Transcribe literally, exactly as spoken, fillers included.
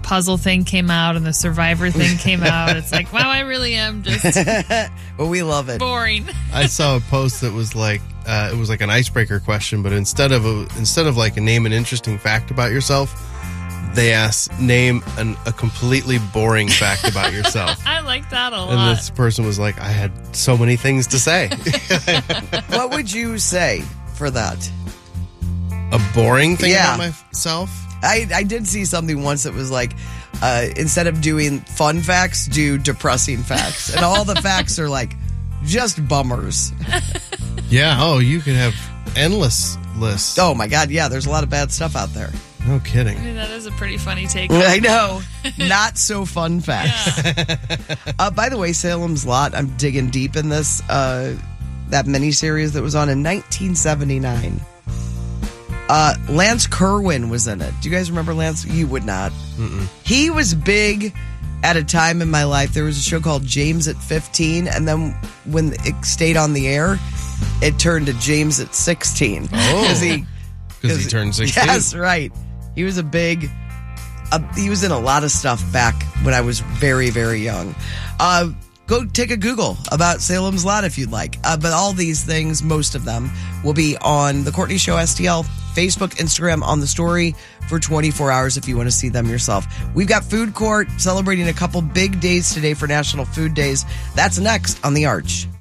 puzzle thing came out and the Survivor thing came out. It's like, wow, I really am just well, we love it. Boring. I saw a post that was like, uh, it was like an icebreaker question, but instead of a, instead of like a name an interesting fact about yourself, they asked name an, a completely boring fact about yourself. I like that a lot. And this person was like, I had so many things to say. What would you say for that? A boring thing Yeah. about myself? I, I did see something once that was like, uh, instead of doing fun facts, do depressing facts. And all the facts are like just bummers. Yeah. Oh, you could have endless lists. Oh my God. Yeah. There's a lot of bad stuff out there. No kidding. I mean, that is a pretty funny take. I know. Not so fun facts. Yeah. Uh, by the way, Salem's Lot, I'm digging deep in this, uh, that miniseries that was on in nineteen seventy-nine. Uh, Lance Kerwin was in it. Do you guys remember Lance? You would not. Mm-mm. He was big at a time in my life. There was a show called James at fifteen, and then when it stayed on the air, it turned to James at sixteen. Oh, because he, because he turned sixteen. Yes, right. He was a big. Uh, he was in a lot of stuff back when I was very, very young. Uh, go take a Google about Salem's Lot if you'd like. Uh, but all these things, most of them, will be on the Courtney Show S T L, Facebook, Instagram, on the story for twenty-four hours if you want to see them yourself. We've got Food Court celebrating a couple big days today for National Food Days. That's next on The Arch.